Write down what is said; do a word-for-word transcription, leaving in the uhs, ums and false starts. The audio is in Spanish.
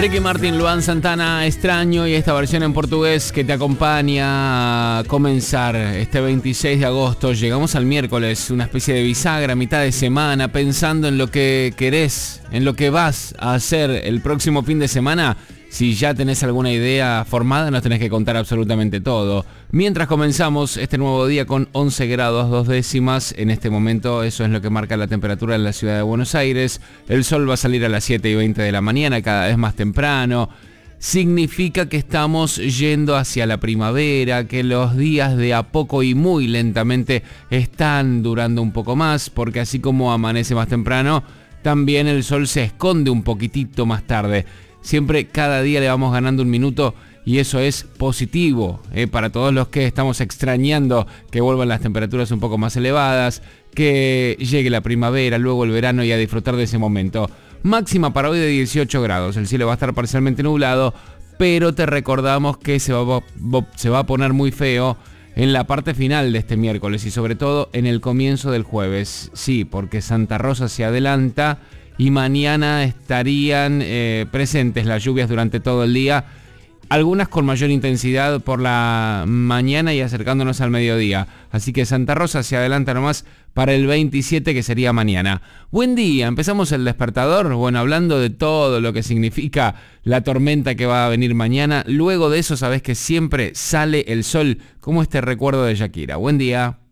Ricky Martin, Luan Santana, Extraño, y esta versión en portugués que te acompaña a comenzar este veintiséis de agosto. Llegamos al miércoles, una especie de bisagra, mitad de semana, pensando en lo que querés, en lo que vas a hacer el próximo fin de semana. Si ya tenés alguna idea formada, nos tenés que contar absolutamente todo. Mientras comenzamos este nuevo día con once grados dos décimas, en este momento eso es lo que marca la temperatura en la ciudad de Buenos Aires. El sol va a salir a las siete y veinte de la mañana, cada vez más temprano. Significa que estamos yendo hacia la primavera, que los días de a poco y muy lentamente están durando un poco más, porque así como amanece más temprano, también el sol se esconde un poquitito más tarde. Siempre cada día le vamos ganando un minuto y eso es positivo ¿eh? Para todos los que estamos extrañando que vuelvan las temperaturas un poco más elevadas, que llegue la primavera, luego el verano y a disfrutar de ese momento. Máxima para hoy de dieciocho grados, el cielo va a estar parcialmente nublado, pero te recordamos que se va, se va a poner muy feo en la parte final de este miércoles y sobre todo en el comienzo del jueves. Sí, porque Santa Rosa se adelanta y mañana estarían eh, presentes las lluvias durante todo el día, algunas con mayor intensidad por la mañana y acercándonos al mediodía. Así que Santa Rosa se adelanta nomás para el veintisiete, que sería mañana. Buen día, empezamos el despertador, bueno, hablando de todo lo que significa la tormenta que va a venir mañana. Luego de eso sabés que siempre sale el sol, como este recuerdo de Shakira. Buen día.